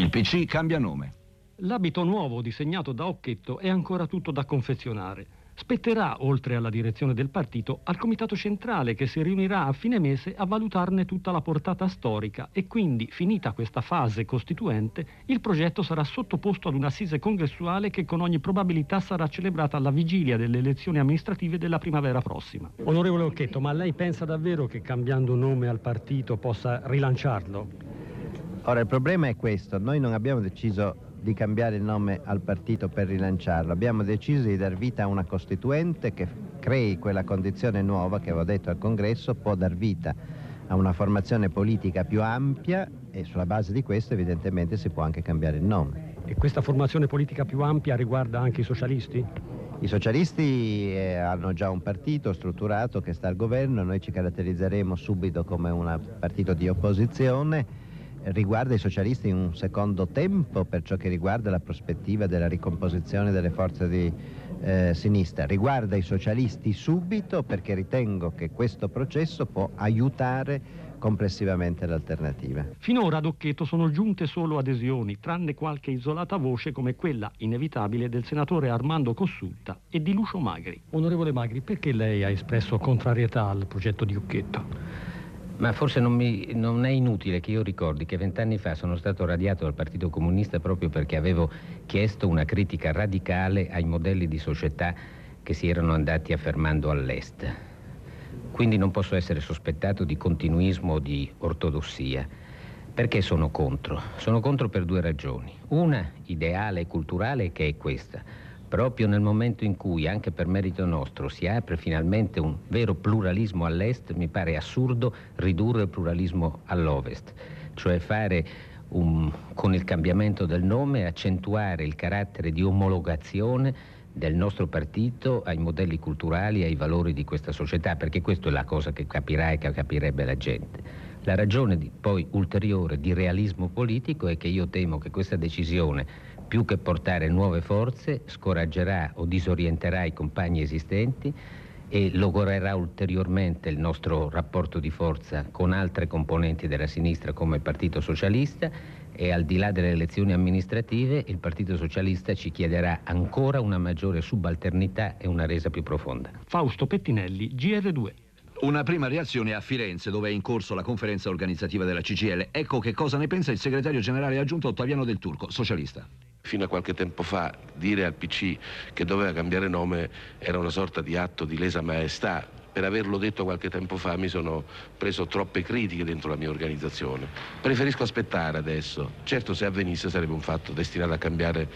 Il PC cambia nome. L'abito nuovo disegnato da Occhetto è ancora tutto da confezionare. Spetterà, oltre alla direzione del partito, al comitato centrale che si riunirà a fine mese a valutarne tutta la portata storica e quindi, finita questa fase costituente, il progetto sarà sottoposto ad un'assise congressuale che con ogni probabilità sarà celebrata alla vigilia delle elezioni amministrative della primavera prossima. Onorevole Occhetto, ma lei pensa davvero che cambiando nome al partito possa rilanciarlo? Ora, il problema è questo: noi non abbiamo deciso di cambiare il nome al partito per rilanciarlo, abbiamo deciso di dar vita a una costituente che crei quella condizione nuova che avevo detto al Congresso, può dar vita a una formazione politica più ampia e sulla base di questo evidentemente si può anche cambiare il nome. E questa formazione politica più ampia riguarda anche i socialisti? I socialisti hanno già un partito strutturato che sta al governo, noi ci caratterizzeremo subito come un partito di opposizione. Riguarda i socialisti in un secondo tempo per ciò che riguarda la prospettiva della ricomposizione delle forze di sinistra. Riguarda i socialisti subito perché ritengo che questo processo può aiutare complessivamente l'alternativa. Finora ad Occhetto sono giunte solo adesioni, tranne qualche isolata voce come quella inevitabile del senatore Armando Cossutta e di Lucio Magri. Onorevole Magri, perché lei ha espresso contrarietà al progetto di Occhetto? Ma forse non è inutile che io ricordi che 20 anni fa sono stato radiato dal Partito Comunista proprio perché avevo chiesto una critica radicale ai modelli di società che si erano andati affermando all'est. Quindi non posso essere sospettato di continuismo o di ortodossia. Perché sono contro? Sono contro per due ragioni. Una, ideale e culturale, che è questa. Proprio nel momento in cui, anche per merito nostro, si apre finalmente un vero pluralismo all'est, mi pare assurdo ridurre il pluralismo all'ovest, cioè fare con il cambiamento del nome accentuare il carattere di omologazione del nostro partito ai modelli culturali e ai valori di questa società, perché questa è la cosa che capirà e che capirebbe la gente. La ragione poi ulteriore di realismo politico è che io temo che questa decisione, più che portare nuove forze, scoraggerà o disorienterà i compagni esistenti e logorerà ulteriormente il nostro rapporto di forza con altre componenti della sinistra come il Partito Socialista, e al di là delle elezioni amministrative il Partito Socialista ci chiederà ancora una maggiore subalternità e una resa più profonda. Fausto Pettinelli, GR2. Una prima reazione a Firenze, dove è in corso la conferenza organizzativa della CGIL. Ecco che cosa ne pensa il segretario generale aggiunto Ottaviano Del Turco, socialista. Fino a qualche tempo fa dire al PC che doveva cambiare nome era una sorta di atto di lesa maestà. Per averlo detto qualche tempo fa mi sono preso troppe critiche dentro la mia organizzazione. Preferisco aspettare adesso. Certo, se avvenisse sarebbe un fatto destinato a cambiare